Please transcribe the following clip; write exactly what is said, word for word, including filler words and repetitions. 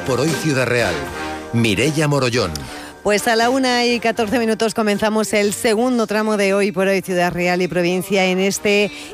por Hoy Ciudad Real. Mireia Morollón. Pues a la una y catorce minutos comenzamos el segundo tramo de Hoy por Hoy Ciudad Real y Provincia en este